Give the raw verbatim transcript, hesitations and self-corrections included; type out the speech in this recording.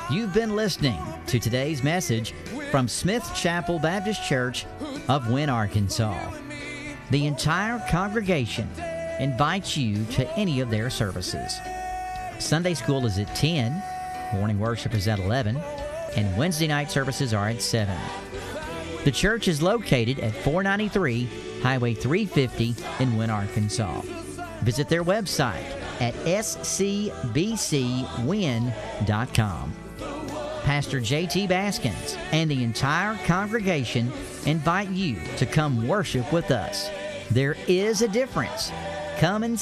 You've been listening to today's message from Smith Chapel Baptist Church of Wynne, Arkansas. The entire congregation invites you to any of their services. Sunday school is at ten, morning worship is at eleven, and Wednesday night services are at seven. The church is located at four ninety-three Highway three fifty in Wynne, Arkansas. Visit their website at s c b c win dot com. Pastor J T Baskins and the entire congregation invite you to come worship with us. There is a difference. Come and